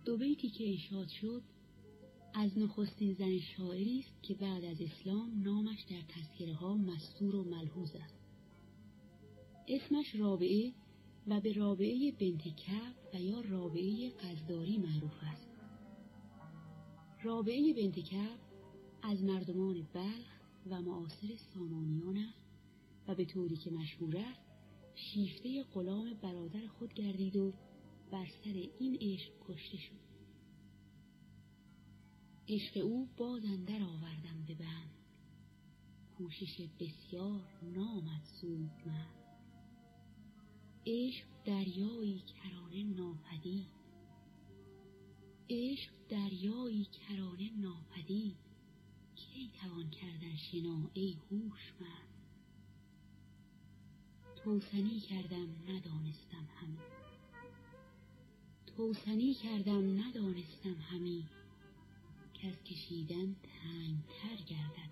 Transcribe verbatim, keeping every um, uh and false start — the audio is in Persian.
دو بیتی که انشاد شد از نخستین زن شاعری است که بعد از اسلام نامش در تذکره ها مستور و ملحوظ است. اسمش رابعه و به رابعه بنت کعب و یا رابعه قزداری معروف است. رابعه بنت کعب از مردمان بلخ و معاصر سامانیان است و به طوری که مشهور است شیفته غلام برادر خود گردید و بر سر این عشق کشته شد. عشق او باز اندر آوردم به بند، کوشش بسیار نامد سود من. عشق دریایی کرانه ناپدید، عشق دریایی کرانه ناپدید، کی توان کردن شنا ای هوشمند. توسنی کردم ندانستم همی، توسنی کردم ندانستم همی، کز کشیدن تنگتر گردد